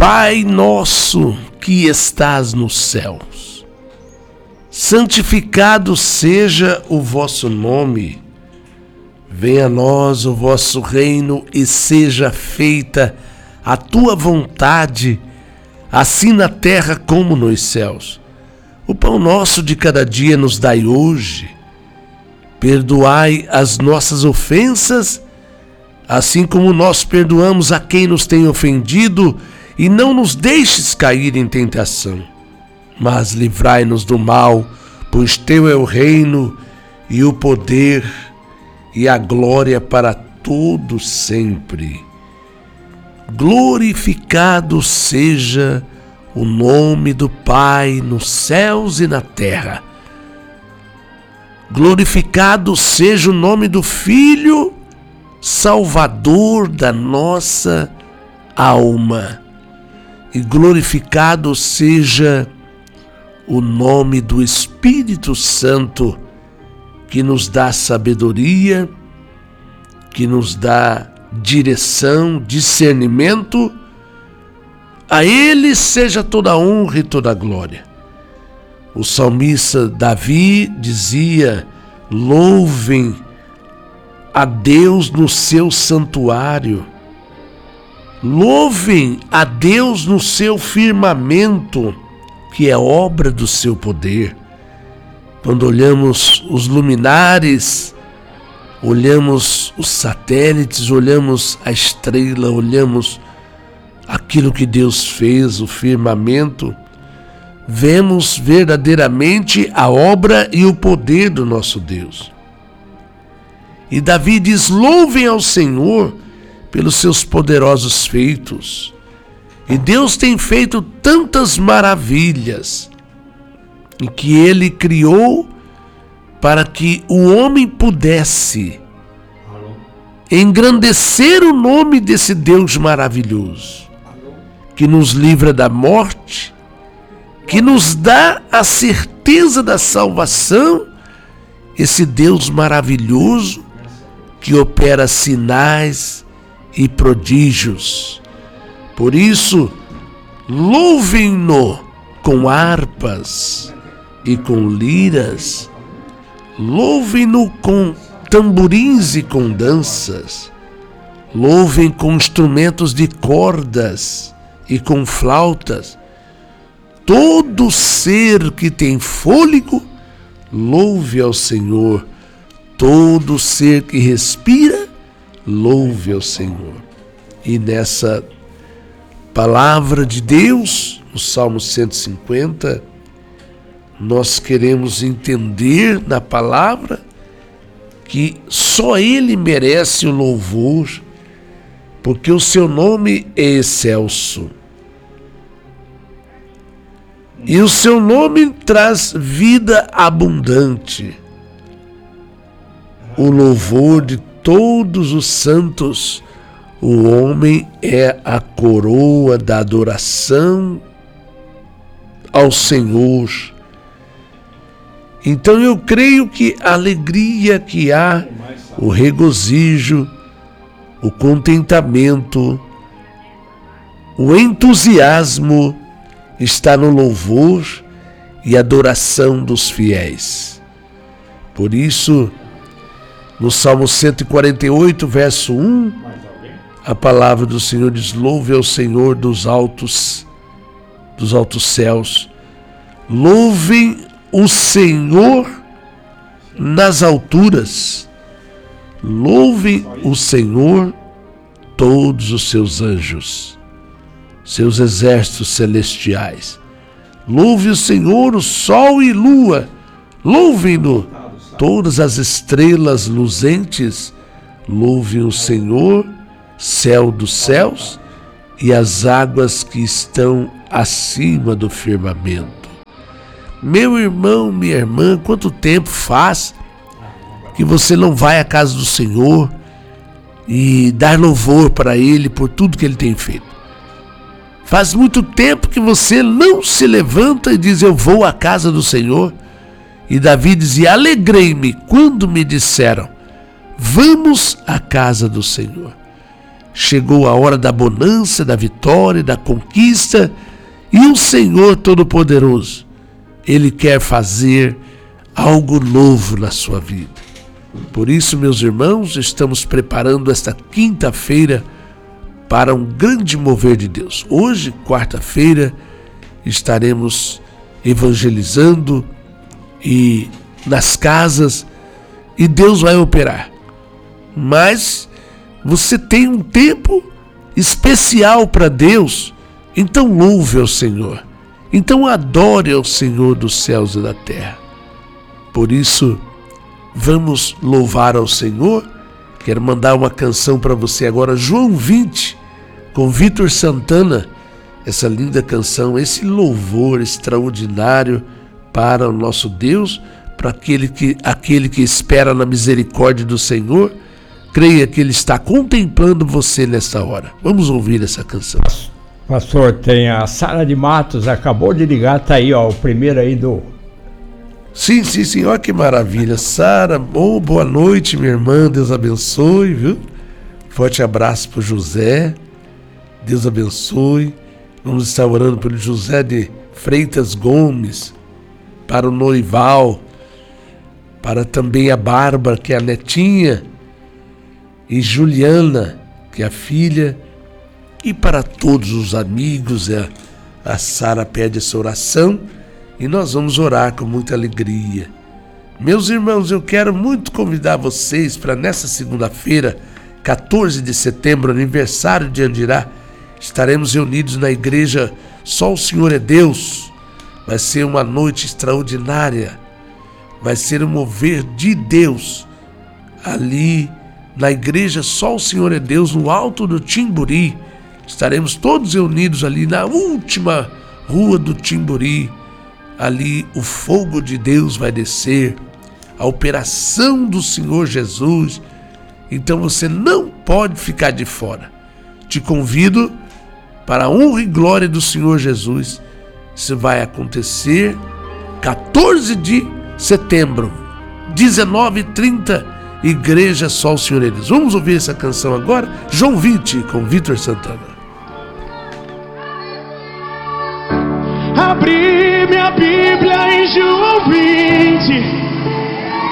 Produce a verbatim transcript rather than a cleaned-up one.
Pai nosso que estás nos céus, santificado seja o vosso nome. Venha a nós o vosso reino e seja feita a tua vontade, assim na terra como nos céus. O pão nosso de cada dia nos dai hoje. Perdoai as nossas ofensas, assim como nós perdoamos a quem nos tem ofendido, e não nos deixes cair em tentação, mas livrai-nos do mal, pois teu é o reino e o poder e a glória para todo sempre. Glorificado seja o nome do Pai nos céus e na terra. Glorificado seja o nome do Filho, Salvador da nossa alma. E glorificado seja o nome do Espírito Santo, que nos dá sabedoria, que nos dá direção, discernimento. A Ele seja toda a honra e toda a glória. O salmista Davi dizia: louvem a Deus no seu santuário, louvem a Deus no seu firmamento, que é obra do seu poder. Quando olhamos os luminares, olhamos os satélites, olhamos a estrela, olhamos aquilo que Deus fez, o firmamento, vemos verdadeiramente a obra e o poder do nosso Deus. E Davi diz: louvem ao Senhor pelos seus poderosos feitos. E Deus tem feito tantas maravilhas, em que Ele criou para que o homem pudesse engrandecer o nome desse Deus maravilhoso, que nos livra da morte, que nos dá a certeza da salvação, esse Deus maravilhoso que opera sinais e prodígios. Por isso, louvem-no com harpas e com liras, louvem-no com tamborins e com danças, louvem com instrumentos de cordas e com flautas. Todo ser que tem fôlego, louve ao Senhor. Todo ser que respira, louve ao Senhor. E nessa palavra de Deus, no Salmo cento e cinquenta, nós queremos entender na palavra que só Ele merece o louvor, porque o seu nome é excelso. E o seu nome traz vida abundante. O louvor de todos os santos, o homem é a coroa da adoração ao Senhor. Então eu creio que a alegria que há, o regozijo, o contentamento, o entusiasmo está no louvor e adoração dos fiéis. Por isso, no Salmo cento e quarenta e oito, verso um, a palavra do Senhor diz: louve ao Senhor dos altos, dos altos céus. Louvem o Senhor nas alturas. Louvem o Senhor todos os seus anjos, seus exércitos celestiais. Louve o Senhor o sol e lua. Louvem-no todas as estrelas luzentes. Louvem o Senhor, céu dos céus, e as águas que estão acima do firmamento. Meu irmão, minha irmã, quanto tempo faz que você não vai à casa do Senhor e dar louvor para Ele por tudo que Ele tem feito? Faz muito tempo que você não se levanta e diz: eu vou à casa do Senhor. E Davi dizia: alegrei-me quando me disseram: vamos à casa do Senhor. chegou a hora da bonança, da vitória, da conquista, e o Senhor Todo-Poderoso, Ele quer fazer algo novo na sua vida. Por isso, meus irmãos, estamos preparando esta quinta-feira para um grande mover de Deus. Hoje, quarta-feira, estaremos evangelizando e nas casas, e Deus vai operar. Mas você tem um tempo especial para Deus, então louve ao Senhor, então adore ao Senhor dos céus e da terra. Por isso, vamos louvar ao Senhor. Quero mandar uma canção para você agora, João vinte, com Vitor Santana, essa linda canção, esse louvor extraordinário para o nosso Deus, para aquele que, aquele que espera na misericórdia do Senhor. Creia que Ele está contemplando você nessa hora. Vamos ouvir essa canção. Pastor, tem a Sara de Matos, acabou de ligar, tá aí, ó, o primeiro aí do... Sim, sim, sim, olha que maravilha. Sara, oh, boa noite, minha irmã, Deus abençoe, viu? Forte abraço para o José, Deus abençoe. Vamos estar orando pelo José de Freitas Gomes, para o Norival, para também a Bárbara, que é a netinha, e Juliana, que é a filha, e para todos os amigos. A, a Sara pede essa oração e nós vamos orar com muita alegria. Meus irmãos, eu quero muito convidar vocês para nessa segunda-feira, quatorze de setembro, aniversário de Andirá, estaremos reunidos na igreja Só o Senhor é Deus. Vai ser uma noite extraordinária, vai ser um mover de Deus ali na igreja Só o Senhor é Deus, no alto do Timburi. Estaremos todos reunidos ali na última rua do Timburi. Ali o fogo de Deus vai descer, a operação do Senhor Jesus. Então você não pode ficar de fora. Te convido para a honra e glória do Senhor Jesus. Isso vai acontecer quatorze de setembro, dezenove e trinta, Igreja Só o Senhor é Deus. Vamos ouvir essa canção agora, João vinte, com Vitor Santana. Abri minha Bíblia em João vinte,